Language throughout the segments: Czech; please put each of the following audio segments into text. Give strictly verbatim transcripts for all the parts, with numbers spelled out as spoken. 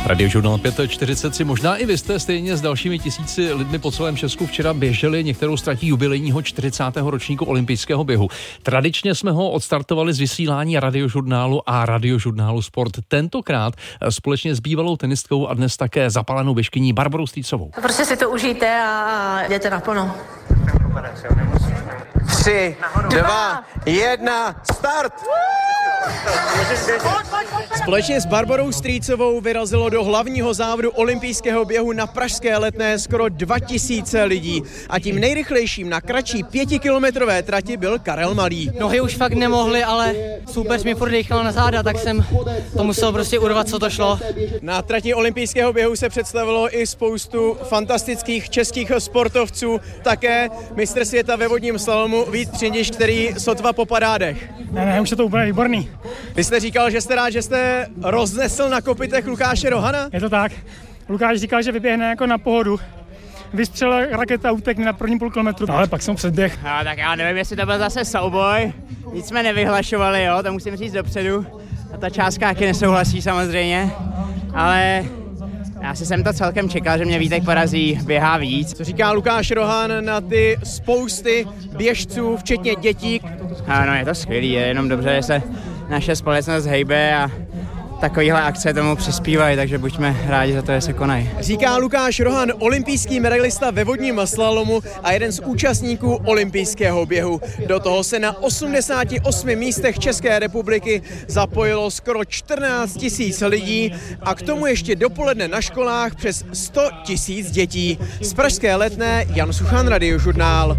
Radiožurnál pět čtyřicet tři, možná i vy jste stejně s dalšími tisíci lidmi po celém Česku včera běželi některou z tratí jubilejního čtyřicátého ročníku olympijského běhu. Tradičně jsme ho odstartovali z vysílání Radiožurnálu a Radiožurnálu Sport. Tentokrát společně s bývalou tenistkou a dnes také zapalenou běžkyní Barborou Strýcovou. Prostě si to užijte a jdete naplno. Tři, dva, jedna, start! Společně s Barborou Strýcovou vyrazilo do hlavního závodu olympijského běhu na pražské Letné skoro dva tisíce lidí. A tím nejrychlejším na kratší pětikilometrové trati byl Karel Malý. Nohy už fakt nemohly, ale super mi furt dýchalo na záda, tak jsem to musel prostě urvat, co to šlo. Na trati olympijského běhu se představilo i spoustu fantastických českých sportovců, také mistr světa ve vodním slalomu Vít Přindiš, který sotva popadá dech. Ne, ne, už je to úplně výborný. Vy jste říkal, že jste rád, že jste roznesl na kopytech Lukáše Rohana? Je to tak. Lukáš říkal, že vyběhne jako na pohodu. Vystřelil raketa, utekne na prvním půl kilometru, ale pak jsem předběh. No, tak já nevím, jestli to byl zase souboj. Nic jsme nevyhlašovali, jo, to musím říct dopředu. A ta částka taky nesouhlasí samozřejmě, ale já si jsem to celkem čekal, že mě Vítek porazí, běhá víc. Co říká Lukáš Rohan na ty spousty běžců, včetně dětí? Ano, je to skvělý, je jenom dobře, že se naše společnost hejbe a takovýhle akce tomu přispívají, takže buďme rádi za to, že se konají. Říká Lukáš Rohan, olympijský medailista ve vodním slalomu a jeden z účastníků olympijského běhu. Do toho se na osmdesáti osmi místech České republiky zapojilo skoro čtrnáct tisíc lidí a k tomu ještě dopoledne na školách přes sto tisíc dětí. Z pražské Letné Jan Suchan, Radiožurnál.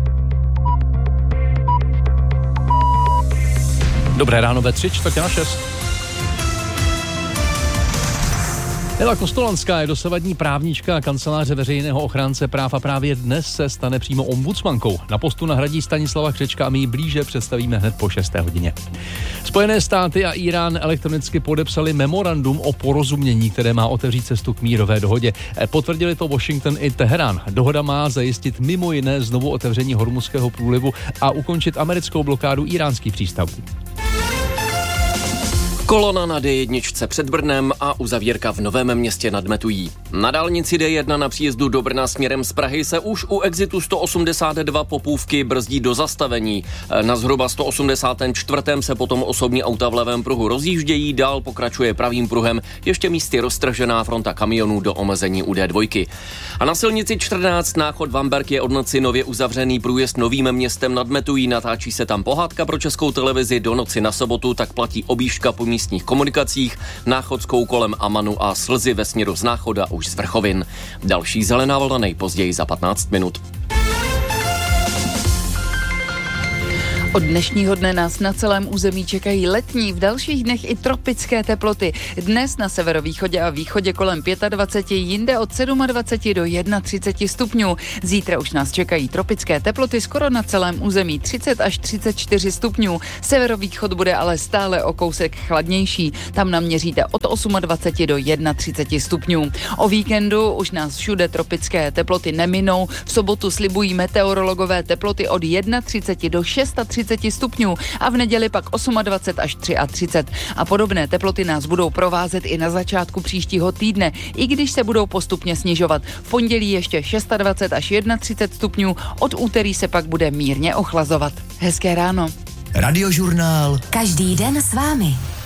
Dobré ráno ve tři, čtvrtě na šest. Ela Kostolanská je dosavadní právnička a kanceláře veřejného ochránce práv a právě dnes se stane přímo ombudsmankou. Na postu nahradí Stanislava Křečka a my ji blíže představíme hned po šesté hodině. Spojené státy a Irán elektronicky podepsali memorandum o porozumění, které má otevřít cestu k mírové dohodě. Potvrdili to Washington i Teherán. Dohoda má zajistit mimo jiné znovu otevření Hormuzského průlivu a ukončit americkou blokádu iránských přístavů. Kolona na D jedna před Brnem a uzavírka v Novém Městě nad Metují. Na dálnici D jedna na příjezdu do Brna směrem z Prahy se už u exitu sto osmdesát dva Popůvky brzdí do zastavení. Na zhruba sto osmdesátém čtvrtém se potom osobní auta v levém pruhu rozjíždějí, dál pokračuje pravým pruhem, ještě místy roztržená fronta kamionů do omezení u D dva. A na silnici čtrnáct náchod Vamberk je od noci nově uzavřený průjezd Novým Městem nad Metují, natáčí se tam pohádka pro Českou televizi do noci na sobotu, tak platí objížďka po místních komunikacích, Náchodskou kolem Amanu a Slzy ve směru z Náchoda už z Vrchovin. Další zelená vlna nejpozději za patnáct minut. Od dnešního dne nás na celém území čekají letní, v dalších dnech i tropické teploty. Dnes na severovýchodě a východě kolem dvacet pět, jinde od dvacet sedm do třicet jedna stupňů. Zítra už nás čekají tropické teploty skoro na celém území třicet až třicet čtyři stupňů. Severovýchod bude ale stále o kousek chladnější. Tam naměříte od dvacet osm do třicet jedna stupňů. O víkendu už nás všude tropické teploty neminou. V sobotu slibují meteorologové teploty od třicet jedna do třicet šest stupňů a v neděli pak dvacet osm až třicet tři. A podobné teploty nás budou provázet i na začátku příštího týdne, i když se budou postupně snižovat. V pondělí ještě dvacet šest až třicet jedna stupňů, od úterý se pak bude mírně ochlazovat. Hezké ráno. Radiožurnál. Každý den s vámi.